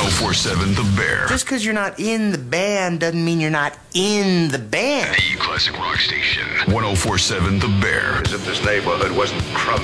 1047 The Bear. Just because you're not in the band doesn't mean you're not in the band. The classic rock station. 1047 The Bear. As if this neighborhood wasn't crummy.